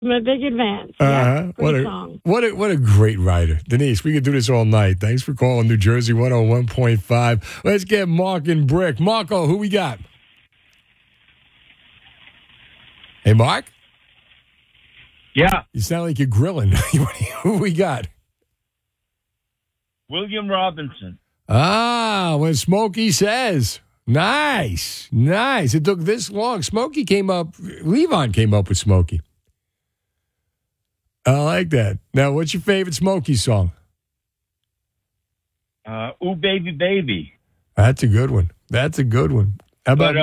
I'm a big advance. Yeah, great song. What a great writer. Denise, we could do this all night. Thanks for calling New Jersey 101.5. Let's get Mark and Brick. Marco, who we got? Hey, Mark? Yeah. You sound like you're grilling. Who we got? William Robinson. When Smokey says. Nice. It took this long. Smokey came up, Levon came up with Smokey. I like that. Now, what's your favorite Smokey song? Ooh, Baby, Baby. That's a good one. How about...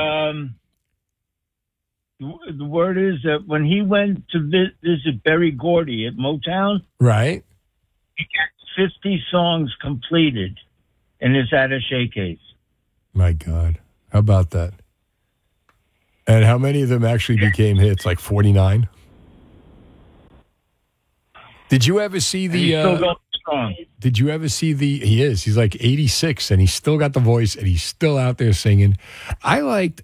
the word is that when he went to visit Berry Gordy at Motown, right, he got 50 songs completed in his attaché case. My God. How about that? And how many of them actually became hits? Like 49? Did you ever see the... He's still going strong. Did you ever see the... He is. He's like 86, and he's still got the voice, and he's still out there singing. I liked...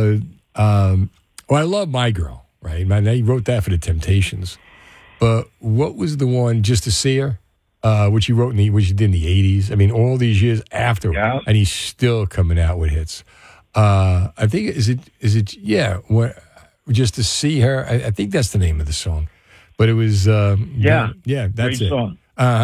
I love My Girl, right? He wrote that for the Temptations. But what was the one, Just to See Her? Which he wrote which he did in the 80s. I mean, all these years after, and he's still coming out with hits. I think Just to See Her. I think that's the name of the song. But it was that's great it. Song.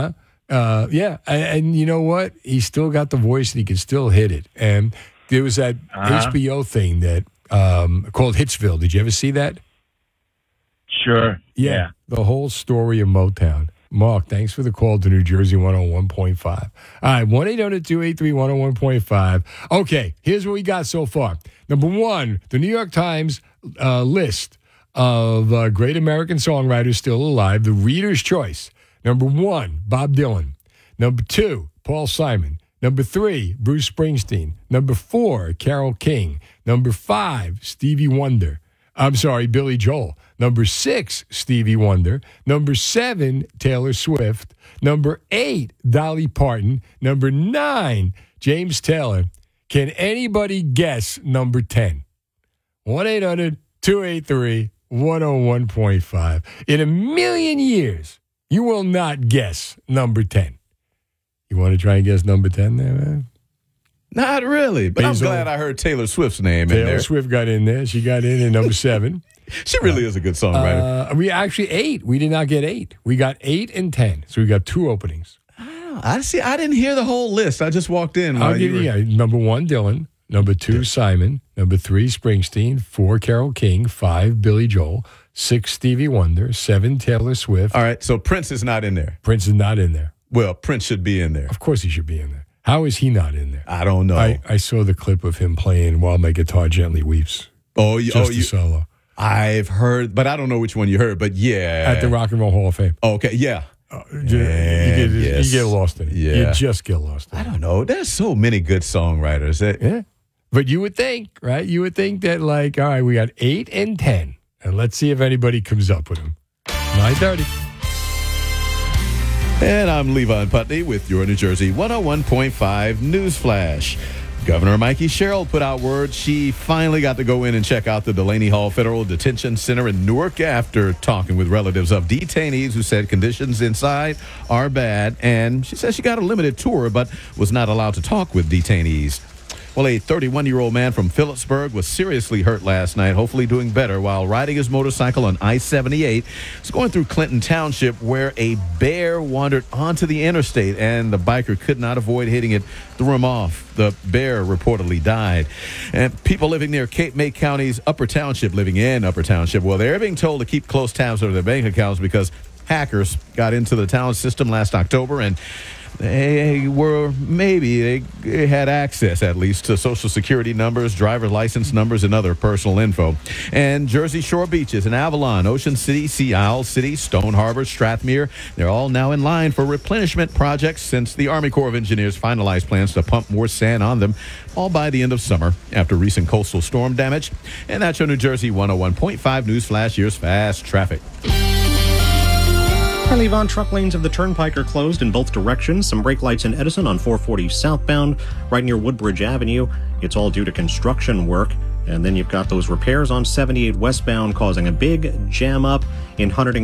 And you know what? He still got the voice, and he can still hit it. And there was that HBO thing that called Hitsville. Did you ever see that? Sure. Yeah. The whole story of Motown. Mark, thanks for the call to New Jersey 101.5. All right, 1-800-283-101.5. Okay, here's what we got so far. Number one, the New York Times list of great American songwriters still alive, the Reader's Choice. Number one, Bob Dylan. Number two, Paul Simon. Number three, Bruce Springsteen. Number four, Carole King. Number five, Billy Joel. Number six, Stevie Wonder. Number seven, Taylor Swift. Number 8, Dolly Parton. Number 9, James Taylor. Can anybody guess number 10? 1-800-283-101.5. In a million years, you will not guess number 10. You want to try and guess number 10 there, man? Not really, but I'm glad I heard Taylor Swift's name in there. Taylor Swift got in there. She got in number 7. She really is a good songwriter. We actually 8. We did not get 8. We got 8 and 10. So we got 2 openings. I see. I didn't hear the whole list. I just walked in. I'll give you number 1, Dylan. Number 2, Simon. Number 3, Springsteen. 4, Carole King. 5, Billy Joel. 6, Stevie Wonder. 7, Taylor Swift. All right, so Prince is not in there. Prince is not in there. Well, Prince should be in there. Of course he should be in there. How is he not in there? I don't know. I saw the clip of him playing While My Guitar Gently Weeps. You solo. I've heard, but I don't know which one you heard, but yeah. At the Rock and Roll Hall of Fame. Oh, okay, yeah. You get lost in it. Yeah. You just get lost in it. I don't know. There's so many good songwriters. Yeah. But you would think, right? You would think that, like, all right, we got 8 and 10. And let's see if anybody comes up with them. 9:30. And I'm Levon Putney with your New Jersey 101.5 News Flash. Governor Mikey Sherrill put out word she finally got to go in and check out the Delaney Hall Federal Detention Center in Newark after talking with relatives of detainees who said conditions inside are bad. And she says she got a limited tour but was not allowed to talk with detainees. Well, a 31-year-old man from Phillipsburg was seriously hurt last night, hopefully doing better, while riding his motorcycle on I-78. He's going through Clinton Township where a bear wandered onto the interstate, and the biker could not avoid hitting it, threw him off. The bear reportedly died. And people living near Cape May County's Upper Township, living in Upper Township, well, they're being told to keep close tabs over their bank accounts because hackers got into the town system last October, and they had access, at least, to Social Security numbers, driver's license numbers, and other personal info. And Jersey Shore beaches in Avalon, Ocean City, Sea Isle City, Stone Harbor, Strathmere, they're all now in line for replenishment projects since the Army Corps of Engineers finalized plans to pump more sand on them, all by the end of summer after recent coastal storm damage. And that's your New Jersey 101.5 News Flash. Here's fast traffic. Levon, truck lanes of the Turnpike are closed in both directions. Some brake lights in Edison on 440 southbound, right near Woodbridge Avenue. It's all due to construction work. And then you've got those repairs on 78 westbound causing a big jam up in Hunterdon